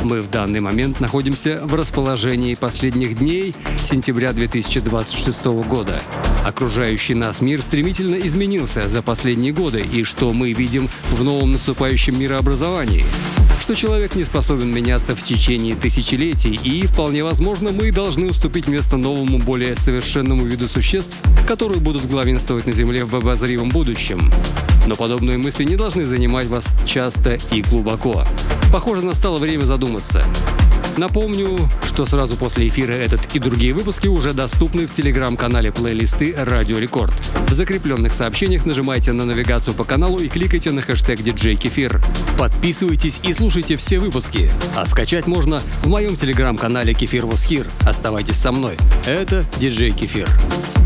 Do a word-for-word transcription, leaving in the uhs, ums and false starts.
Мы в данный момент находимся в расположении последних дней сентября две тысячи двадцать шестого года. Окружающий нас мир стремительно изменился за последние годы, и что мы видим в новом наступающем мирообразовании? Что человек не способен меняться в течение тысячелетий, и, вполне возможно, мы должны уступить место новому, более совершенному виду существ, которые будут главенствовать на Земле в обозримом будущем. Но подобные мысли не должны занимать вас часто и глубоко. Похоже, настало время задуматься. Напомню, что сразу после эфира этот и другие выпуски уже доступны в телеграм-канале плейлисты «Радио Рекорд». В закрепленных сообщениях нажимайте на навигацию по каналу и кликайте на хэштег «Диджей Кефир». Подписывайтесь и слушайте все выпуски. А скачать можно в моем телеграм-канале «Кефир was here». Оставайтесь со мной. Это Диджей Кефир.